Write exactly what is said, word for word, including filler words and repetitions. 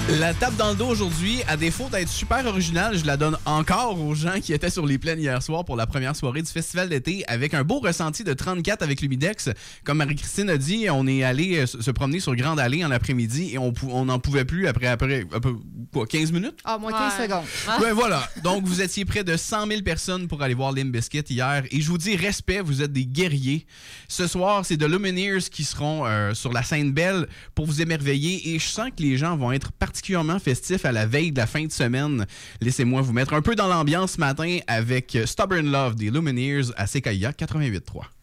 La tape dans le dos aujourd'hui, à défaut d'être super originale, je la donne encore aux gens qui étaient sur les plaines hier soir pour la première soirée du festival d'été avec un beau ressenti de trente-quatre avec l'Humidex. Comme Marie-Christine a dit, on est allé se promener sur Grande Allée en après-midi et on on n'en pouvait plus après, après, après quoi, quinze minutes? Ah, moins quinze Ouais. secondes. Ouais, voilà. Donc, vous étiez près de cent mille personnes pour aller voir Limp Bizkit hier. Et je vous dis respect, vous êtes des guerriers. Ce soir, c'est The Lumineers qui seront euh, sur la scène belle pour vous émerveiller. Et je sens que les gens vont être particulièrement festifs à la veille de la fin de semaine. Laissez-moi vous mettre un peu dans l'ambiance ce matin avec Stubborn Love des Lumineers à C K I A quatre-vingt-huit trois.